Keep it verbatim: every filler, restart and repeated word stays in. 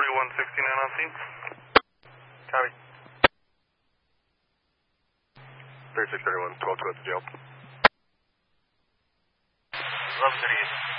forty-one sixty-nine on scene. Copy. thirty-six thirty-one, twelve two at the jail. eleven thirty-eight.